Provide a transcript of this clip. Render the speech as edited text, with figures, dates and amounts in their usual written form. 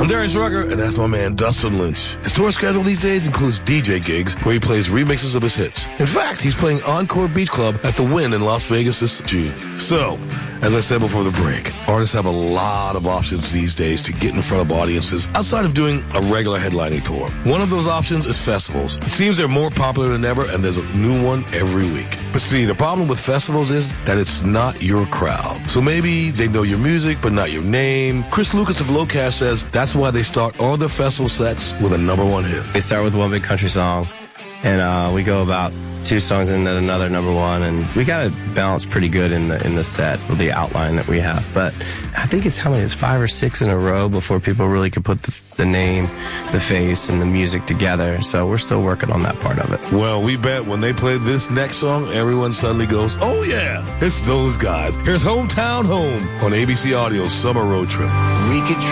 I'm Darius Rucker, and that's my man Dustin Lynch. His tour schedule these days includes DJ gigs where he plays remixes of his hits. In fact, he's playing Encore Beach Club at the Wynn in Las Vegas this June. So, as I said before the break, artists have a lot of options these days to get in front of audiences outside of doing a regular headlining tour. One of those options is festivals. It seems they're more popular than ever, and there's a new one every week. But see, the problem with festivals is that it's not your crowd. So maybe they know your music, but not your name. Chris Lucas of Lowcast says that's why they start all their festival sets with a #1 hit. They start with one big country song, and we go about 2 songs into another #1, and we got it balanced pretty good in the set with the outline that we have. But I think it's 5 or 6 in a row before people really could put the name, the face, and the music together. So we're still working on that part of it. Well, we bet when they play this next song, everyone suddenly goes, oh yeah, it's those guys. Here's Hometown Home on ABC Audio's Summer Road Trip. We could